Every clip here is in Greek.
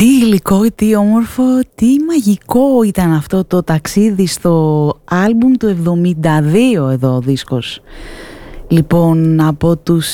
Τι γλυκό, τι όμορφο, τι μαγικό ήταν αυτό το ταξίδι στο άλμπουμ του 72 εδώ ο δίσκος. Λοιπόν, από τους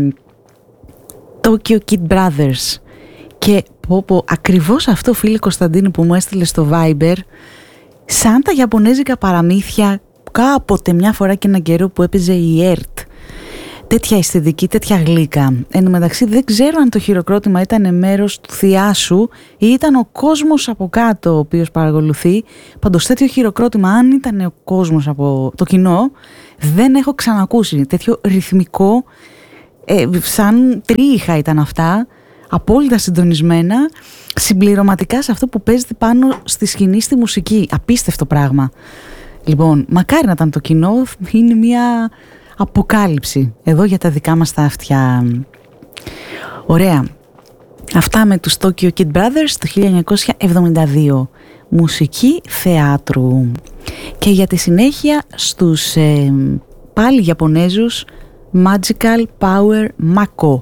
Tokyo Kid Brothers. Και ακριβώς αυτό, φίλε Κωνσταντίνου, που μου έστειλε στο Viber, σαν τα ιαπωνέζικα παραμύθια κάποτε μια φορά και έναν καιρό που έπαιζε η ΕΡΤ. Τέτοια αισθητική, τέτοια γλύκα. Εν τω μεταξύ δεν ξέρω αν το χειροκρότημα ήταν μέρος του θειάσου ή ήταν ο κόσμος από κάτω ο οποίος παρακολουθεί. Πάντως τέτοιο χειροκρότημα, αν ήταν ο κόσμος από το κοινό, δεν έχω ξανακούσει. Τέτοιο ρυθμικό, σαν τρίχα ήταν αυτά, απόλυτα συντονισμένα, συμπληρωματικά σε αυτό που παίζεται πάνω στη σκηνή, στη μουσική. Απίστευτο πράγμα. Λοιπόν, μακάρι να ήταν το κοινό, είναι μια αποκάλυψη εδώ για τα δικά μας τα αυτιά. Ωραία. Αυτά με τους Tokyo Kid Brothers το 1972. Μουσική θεάτρου. Και για τη συνέχεια στους πάλι Ιαπωνέζους Magical Power Mako,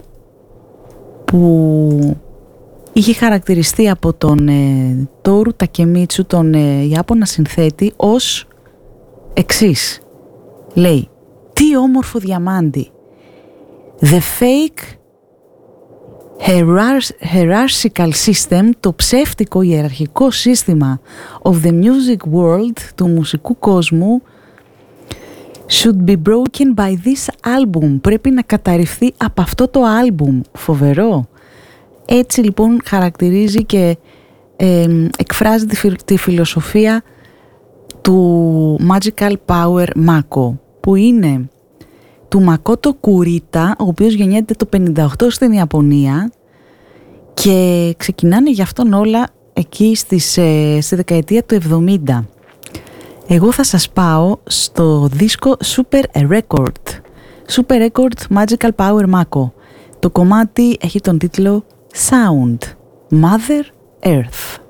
που είχε χαρακτηριστεί από τον Τόρου Τακεμίτσου, τον Ιάπωνα συνθέτη, ως εξής. Λέει: τι όμορφο διαμάντι. The fake hierarchical system, το ψεύτικο ιεραρχικό σύστημα of the music world, του μουσικού κόσμου, should be broken by this album. Πρέπει να καταρριφθεί από αυτό το άλμπουμ. Φοβερό. Έτσι λοιπόν χαρακτηρίζει και εκφράζει τη φιλοσοφία του Magical Power Mako, που είναι του Μακότο Κουρίτα, ο οποίος γεννιέται το 58 στην Ιαπωνία, και ξεκινάνε γι' αυτόν όλα εκεί στη δεκαετία του 70. Εγώ θα σας πάω στο δίσκο Super Record Magical Power Mako. Το κομμάτι έχει τον τίτλο Sound Mother Earth.